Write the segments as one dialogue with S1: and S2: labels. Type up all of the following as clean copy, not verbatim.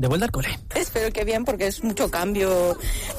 S1: de vuelta al cole.
S2: Espero que bien, porque es mucho cambio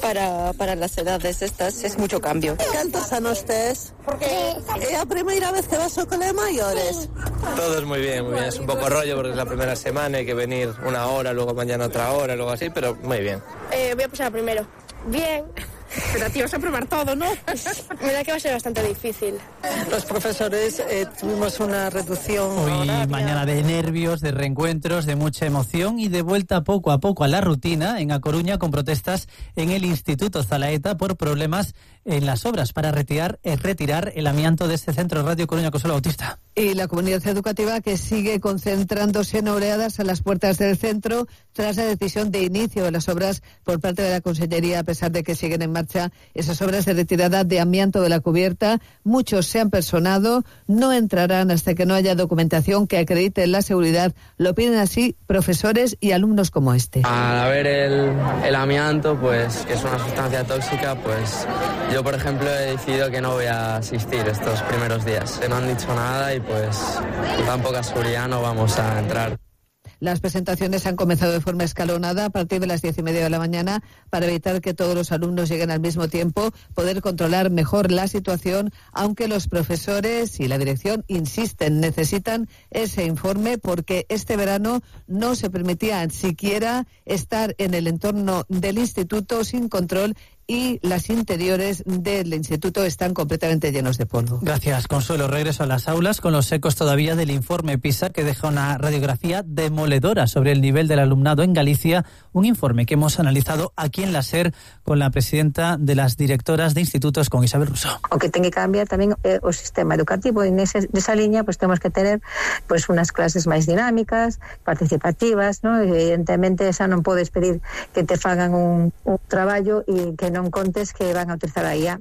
S2: para las edades estas, es mucho cambio.
S3: ¿Cantos anos tes? Porque é a primeira vez que vas ao cole maiores.
S4: Todo es muy bien, es un poco rollo porque es la primera semana, hay que venir una hora, luego mañana otra hora, luego así, pero muy bien.
S5: Voy a pasar primero. Bien.
S2: Pero a ti vas a probar todo, ¿no?
S5: Me da que va a ser bastante difícil.
S3: Los profesores tuvimos una reducción
S1: Hoy mañana de nervios, de reencuentros, de mucha emoción y de vuelta poco a poco a la rutina en A Coruña con protestas en el Instituto Zalaeta por problemas en las obras para retirar el amianto de este centro Radio Coruña Consuelo Bautista.
S6: Y la comunidad educativa que sigue concentrándose en oleadas a las puertas del centro tras la decisión de inicio de las obras por parte de la Consellería, a pesar de que siguen en marcha esas obras de retirada de amianto de la cubierta. Muchos se han personado, no entrarán hasta que no haya documentación que acredite la seguridad. Lo piden así profesores y alumnos como este.
S7: Al ver el amianto, pues que es una sustancia tóxica, pues yo, por ejemplo, he decidido que no voy a asistir estos primeros días. No han dicho nada y pues con tan poca seguridad no vamos a entrar.
S6: Las presentaciones han comenzado de forma escalonada a partir de las 10:30 de la mañana para evitar que todos los alumnos lleguen al mismo tiempo, poder controlar mejor la situación, aunque los profesores y la dirección insisten, necesitan ese informe porque este verano no se permitía siquiera estar en el entorno del instituto sin control y las interiores del instituto están completamente llenos de polvo.
S1: Gracias, Consuelo. Regreso a las aulas con los ecos todavía del informe PISA, que deja una radiografía demoledora sobre el nivel del alumnado en Galicia, un informe que hemos analizado aquí en la SER con la presidenta de las directoras de institutos, con Isabel Russo.
S8: O que ten que cambiar tamén o sistema educativo, e nesa liña pues temos que tener pues unas clases máis dinámicas, participativas, ¿no? Evidentemente esa non podes pedir que te fagan un traballo e que non contes que van a utilizar a IA.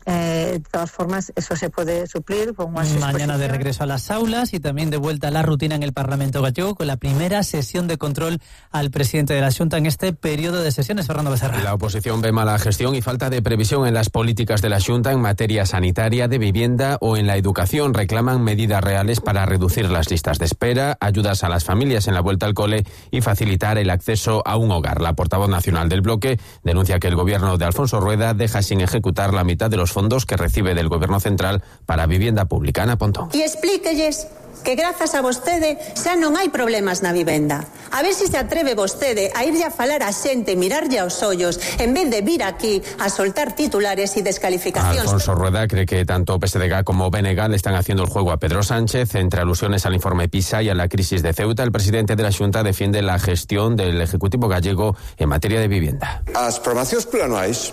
S8: De todas formas, eso se puede suplir con más
S1: Mañana de regreso a las aulas y también de vuelta a la rutina en el Parlamento Gallego con la primera sesión de control al presidente de la Xunta en este periodo de sesiones, Fernando Becerra.
S9: La oposición ve mala gestión y falta de previsión en las políticas de la Xunta en materia sanitaria, de vivienda o en la educación. Reclaman medidas reales para reducir las listas de espera, ayudas a las familias en la vuelta al cole y facilitar el acceso a un hogar. La portavoz nacional del bloque denuncia que el gobierno de Alfonso Rueda deja sin ejecutar la mitad de los fondos que recibe del Gobierno Central para vivienda pública. Ana Pontón.
S10: E explíquelles que grazas a vostede xa non hai problemas na vivenda. A ver se atreve vostede a irlle a falar a xente, mirarlle aos ollos, en vez de vir aquí a soltar titulares y descalificacións.
S9: Alfonso Rueda cree que tanto PSDG como BNG le están haciendo el juego a Pedro Sánchez. Entre alusiones al informe PISA y a la crisis de Ceuta, el presidente de la Xunta defiende la gestión del Ejecutivo gallego en materia de vivienda.
S11: As programacións plurianuais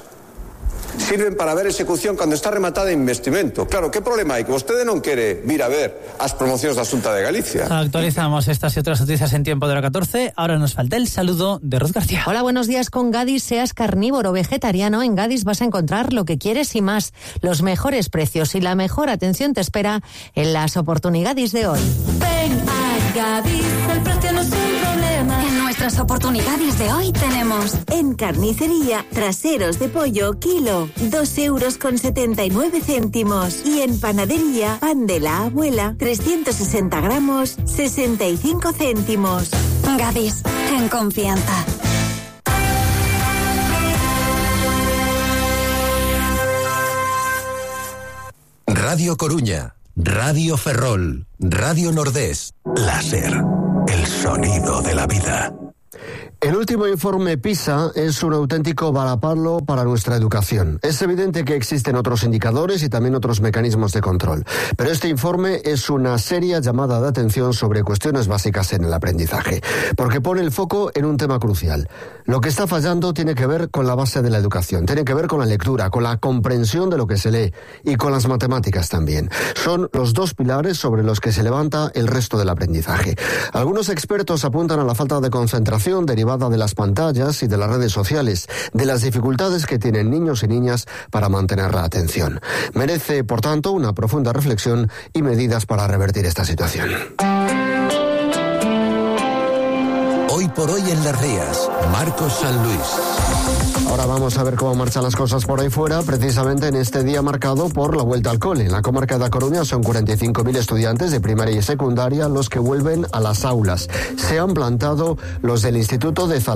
S11: sirven para ver execución cando está rematada en investimento. Claro, que problema hai? Que vostede non quere vir a ver as promocións da Xunta de Galicia.
S1: Actualizamos estas y otras noticias en tiempo de la 14. Ahora nos falta el saludo de Ruth García.
S12: Hola, buenos días. Con Gadis, seas carnívoro o vegetariano, en Gadis vas a encontrar lo que quieres y más. Los mejores precios y la mejor atención te espera en las oportunidades de hoy.
S13: Ven a Gadis, el precio no es un problema. En nuestras oportunidades de hoy tenemos
S14: en carnicería, traseros de pollo, kilo, 2,79 €. Y en panadería, pan de la abuela, 360 gramos, 65 céntimos.
S13: Gadis, en confianza.
S15: Radio Coruña, Radio Ferrol, Radio Nordés, la SER, el sonido de la vida.
S16: El último informe PISA es un auténtico varapalo para nuestra educación. Es evidente que existen otros indicadores y también otros mecanismos de control, pero este informe es una seria llamada de atención sobre cuestiones básicas en el aprendizaje, porque pone el foco en un tema crucial. Lo que está fallando tiene que ver con la base de la educación, tiene que ver con la lectura, con la comprensión de lo que se lee y con las matemáticas también. Son los dos pilares sobre los que se levanta el resto del aprendizaje. Algunos expertos apuntan a la falta de concentración derivada de las pantallas y de las redes sociales, de las dificultades que tienen niños y niñas para mantener la atención. Merece, por tanto, una profunda reflexión y medidas para revertir esta situación.
S15: Hoy por hoy en Las Rías, Marcos San Luis.
S16: Ahora vamos a ver cómo marchan las cosas por ahí fuera, precisamente en este día marcado por la vuelta al cole. En la comarca de A Coruña son 45.000 estudiantes de primaria y secundaria los que vuelven a las aulas. Se han plantado los del Instituto de Zalaeta